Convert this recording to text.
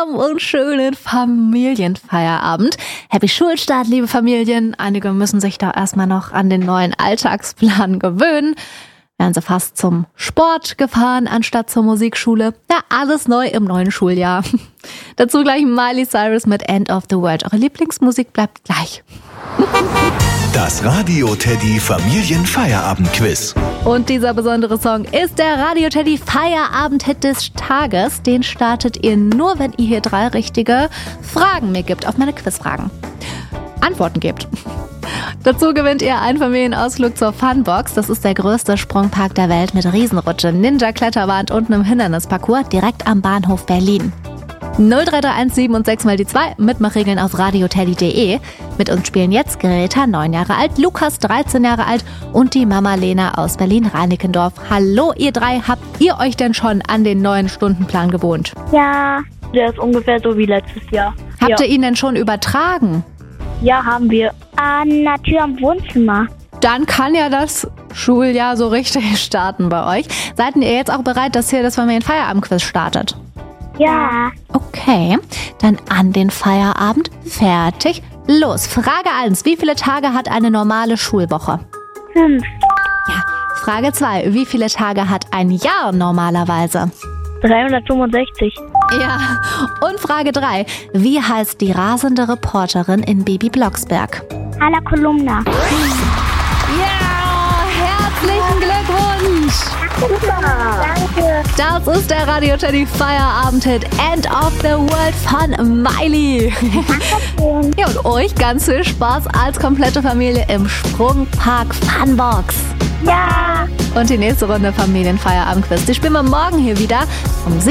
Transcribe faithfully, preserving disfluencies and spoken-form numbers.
warmen und schönen Familienfeierabend. Happy Schulstart, liebe Familien. Einige müssen sich da erstmal noch an den neuen Alltagsplan gewöhnen. Wären sie fast zum Sport gefahren, anstatt zur Musikschule. Ja, alles neu im neuen Schuljahr. Dazu gleich Miley Cyrus mit End of the World. Eure Lieblingsmusik bleibt gleich. Das Radio Teddy Familienfeierabend-Quiz. Und dieser besondere Song ist der Radio Teddy Feierabend-Hit des Tages. Den startet ihr nur, wenn ihr hier drei richtige Fragen mir gibt, auf meine Quizfragen. Antworten gebt. Dazu gewinnt ihr einen Familienausflug zur Funbox. Das ist der größte Sprungpark der Welt mit Riesenrutsche, Ninja-Kletterwand und einem Hindernisparcours direkt am Bahnhof Berlin. null drei drei eins sieben und sechs mal die zwei. Mitmachregeln auf radioteddy punkt de. Mit uns spielen jetzt Greta, neun Jahre alt, Lukas, dreizehn Jahre alt und die Mama Lena aus Berlin-Reinickendorf. Hallo ihr drei, habt ihr euch denn schon an den neuen Stundenplan gewohnt? Ja, der ist ungefähr so wie letztes Jahr. Habt ja. ihr ihn denn schon übertragen? Ja, haben wir. An der Tür am Wohnzimmer. Dann kann ja das Schuljahr so richtig starten bei euch. Seid ihr jetzt auch bereit, dass hier das Familienfeierabend-Quiz startet? Ja. Okay, dann an den Feierabend. Fertig. Los, Frage eins. Wie viele Tage hat eine normale Schulwoche? Fünf. Ja. Frage zwei. Wie viele Tage hat ein Jahr normalerweise? dreihundertfünfundsechzig. Ja. Und Frage drei. Wie heißt die rasende Reporterin in Bibi Blocksberg? Alla Kolumna. Ja, herzlichen Glückwunsch! Super. Danke. Das ist der Radio Teddy Feierabend-Hit End of the World von Miley. Dankeschön. Ja, und euch ganz viel Spaß als komplette Familie im Sprungpark Funbox. Ja. Und die nächste Runde Familienfeierabend-Quiz, die spielen wir morgen hier wieder um